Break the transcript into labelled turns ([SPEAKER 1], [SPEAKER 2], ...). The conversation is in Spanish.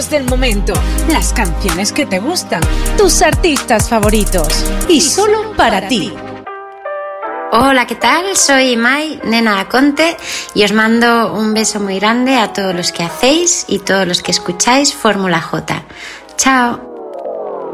[SPEAKER 1] Del momento, las canciones que te gustan, tus artistas favoritos y solo para ti.
[SPEAKER 2] Hola, ¿qué tal? Soy Mai, Nena Aconte, y os mando un beso muy grande a todos los que hacéis y todos los que escucháis Fórmula J. Chao.